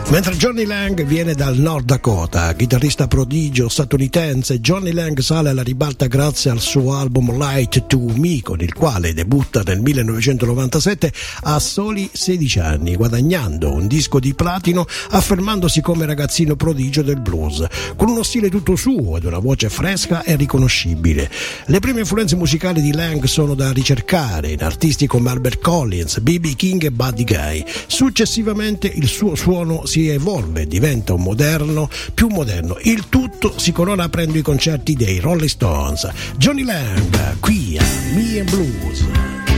Mentre Johnny Lang viene dal North Dakota, chitarrista prodigio statunitense, Johnny Lang sale alla ribalta grazie al suo album Light to Me, con il quale debutta nel 1997 a soli 16 anni, guadagnando un disco di platino, affermandosi come ragazzino prodigio del blues, con uno stile tutto suo ed una voce fresca e riconoscibile. Le prime influenze musicali di Lang sono da ricercare in artisti come Albert Collins, B.B. King e Buddy Guy. Successivamente il suo suono si evolve, diventa più moderno. Il tutto si corona aprendo i concerti dei Rolling Stones. Johnny Lang, qui a Me and Blues.